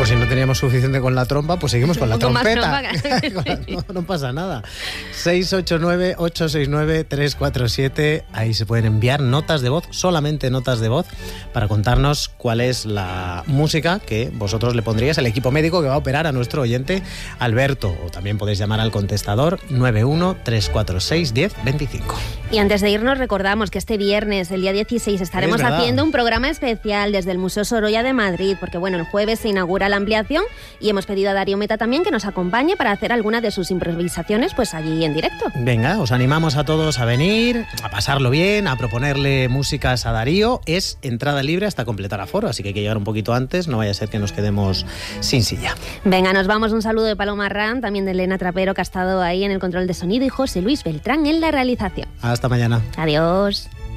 si no teníamos suficiente con la trompa, pues seguimos con la trompeta. No pasa nada. 689-869-347. Ahí se pueden enviar notas de voz, solamente notas de voz, para contarnos cuál es la música que vosotros le pondríais al equipo médico que va a operar a nuestro oyente Alberto. O también podéis llamar al contestador 91-346-1025. Y antes de irnos recordamos que este viernes, el día 16, estaremos haciendo un programa especial desde el Museo Sorolla de Madrid, porque bueno, el jueves se inaugura la ampliación y hemos pedido a Darío Meta también que nos acompañe para hacer alguna de sus improvisaciones pues allí en directo. Venga, os animamos a todos a venir, a pasarlo bien, a proponerle músicas a Darío. Es entrada libre hasta completar aforo, así que hay que llegar un poquito antes, no vaya a ser que nos quedemos sin silla. Venga, nos vamos. Un saludo de Paloma Arrán, también de Elena Trapero, que ha estado ahí en el control de sonido, y José Luis Beltrán en la realización. Hasta mañana. Adiós.